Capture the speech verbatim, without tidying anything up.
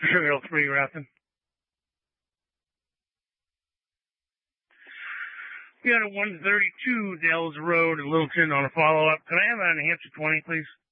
Sugar Hill three, Grafton. We got a one thirty-two Dells Road in Littleton on a follow-up. Can I have a New Hampshire twenty, please?